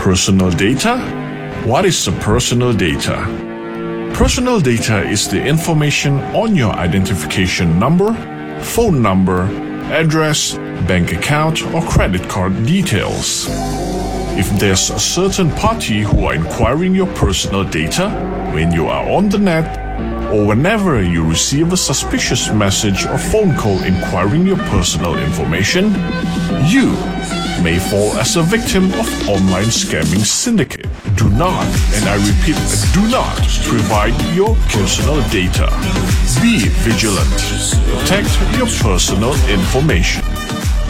Personal data? What is the personal data? Personal data is the information on your identification number, phone number, address, bank account or credit card details. If there's a certain party who are inquiring your personal data when you are on the net, or whenever you receive a suspicious message or phone call inquiring your personal information, you may fall as a victim of online scamming syndicate. Do not, and I repeat, do not provide your personal data. Be vigilant. Protect your personal information.